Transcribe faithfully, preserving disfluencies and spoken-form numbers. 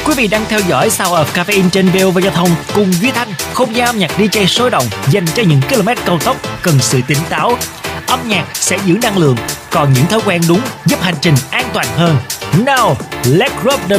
Quý vị đang theo dõi Sound of Caffeine trên vê o vê Giao thông cùng Duy Thanh, không gian âm nhạc đi jay sôi động dành cho những km cao tốc cần sự tỉnh táo. Âm nhạc sẽ giữ năng lượng, còn những thói quen đúng giúp hành trình an toàn hơn. Now, let's rock the